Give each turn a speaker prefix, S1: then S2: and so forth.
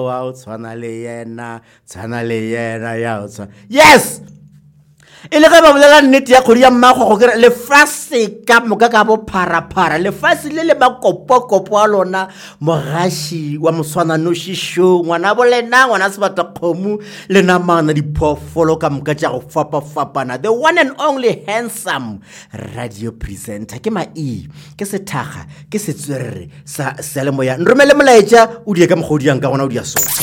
S1: wa o tshwana le yena ya o tshwana. Yes, e le ge ba bolela nnete ya kgodi ya mmago go kry lefase ka moka ka bo phara lefase le le makopo a lona mogaši wa moswananoši show ngwana bolena ngwana sebata kgomo le namana diphoofolo ka moka tša go fapana, the one and only handsome radio presenter ke Mai ke Sethaga ke Setswerere sa Selemoya nromele molaetša o die ka mogodi yang ka gona o dia so.